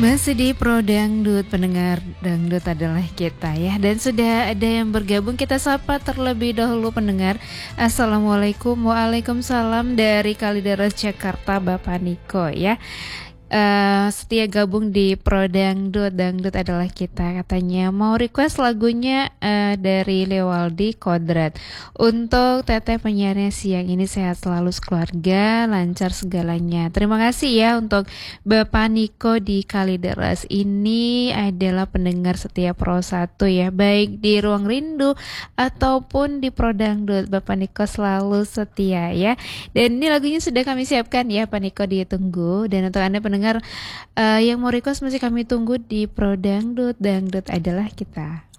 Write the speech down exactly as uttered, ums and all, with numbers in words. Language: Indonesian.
Masih di Pro Dangdut, pendengar dangdut adalah kita ya. Dan sudah ada yang bergabung, kita sapa terlebih dahulu pendengar. Assalamualaikum, waalaikumsalam dari Kalideres Jakarta, Bapak Niko ya. Uh, setia gabung di Pro Dangdut, dangdut adalah kita katanya. Mau request lagunya uh, dari Lewaldi Kodrat. Untuk Teteh penyiarnya siang ini sehat selalu sekeluarga, lancar segalanya. Terima kasih ya untuk Bapak Niko di Kalideres. Ini adalah pendengar setia Pro satu ya, baik di Ruang Rindu ataupun di Pro Dangdut. Bapak Niko selalu setia ya. Dan ini lagunya sudah kami siapkan ya, Pak Niko ditunggu. Dan untuk Anda pendengar Uh, yang mau request masih kami tunggu di Pro Dangdut, dangdut adalah kita.